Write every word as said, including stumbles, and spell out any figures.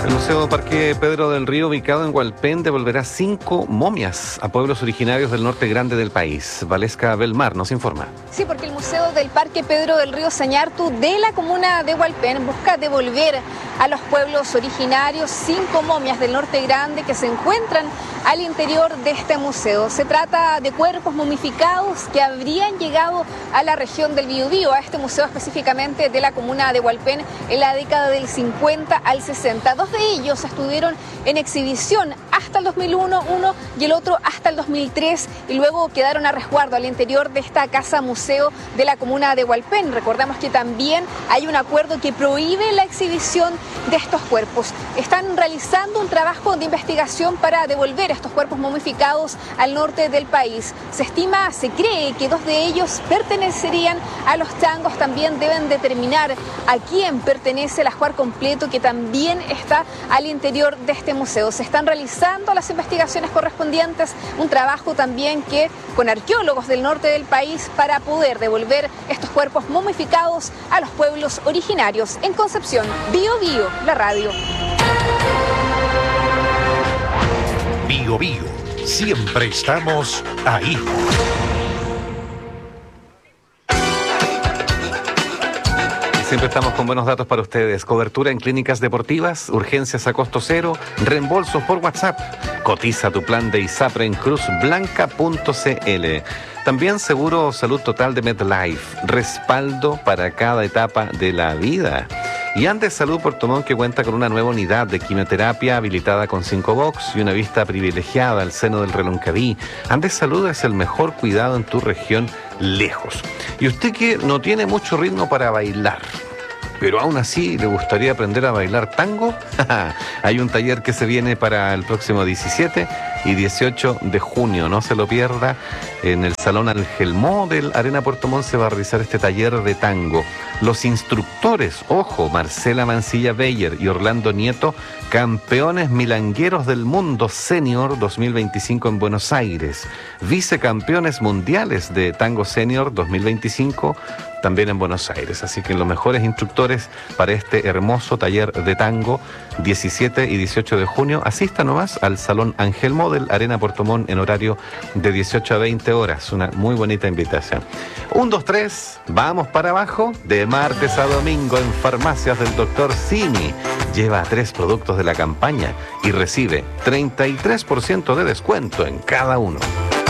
El Museo Parque Pedro del Río, ubicado en Hualpén, devolverá cinco momias a pueblos originarios del norte grande del país. Valesca Belmar nos informa. Sí, porque el Museo del Parque Pedro del Río Sañartu de la comuna de Hualpén busca devolver a los pueblos originarios cinco momias del norte grande que se encuentran al interior de este museo. Se trata de cuerpos momificados que habrían llegado a la región del Biobío, a este museo específicamente de la comuna de Hualpén, en la década del cincuenta al sesenta. Dos de ellos estuvieron en exhibición hasta el dos mil uno, uno y el otro hasta el dos mil tres, y luego quedaron a resguardo al interior de esta casa museo de la comuna de Hualpén. Recordamos que también hay un acuerdo que prohíbe la exhibición de estos cuerpos. Están realizando un trabajo de investigación para devolver estos cuerpos momificados al norte del país. Se estima, se cree que dos de ellos pertenecerían a los tangos. También deben determinar a quién pertenece el ajuar completo, que también está al interior de este museo. Se están realizando las investigaciones correspondientes, un trabajo también que con arqueólogos del norte del país para poder devolver estos cuerpos momificados a los pueblos originarios. En Concepción, Bio Bio, la radio. Bio Bio, siempre estamos ahí. Siempre estamos con buenos datos para ustedes. Cobertura en clínicas deportivas, urgencias a costo cero, reembolsos por WhatsApp. Cotiza tu plan de ISAPRE en cruz blanca punto c l. También seguro salud total de MedLife. Respaldo para cada etapa de la vida. Y Andes Salud Puerto Montt, que cuenta con una nueva unidad de quimioterapia habilitada con cinco box y una vista privilegiada al seno del Reloncaví. Andes Salud es el mejor cuidado en tu región, lejos. Y usted que no tiene mucho ritmo para bailar, pero aún así le gustaría aprender a bailar tango, hay un taller que se viene para el próximo diecisiete y dieciocho de junio, no se lo pierda. En el Salón Angelmó del Arena Puerto Montt se va a realizar este taller de tango. Los instructores, ojo, Marcela Mancilla Beyer y Orlando Nieto, campeones milangueros del mundo senior dos mil veinticinco en Buenos Aires, vicecampeones mundiales de tango senior dos mil veinticinco también en Buenos Aires. Así que los mejores instructores para este hermoso taller de tango, diecisiete y dieciocho de junio, asista nomás al Salón Angelmó del Arena Puerto Montt en horario de dieciocho a veinte horas. Una muy bonita invitación. Un, dos, tres, vamos para abajo. De martes a domingo en farmacias del doctor Simi. Lleva tres productos de la campaña y recibe treinta y tres por ciento de descuento en cada uno.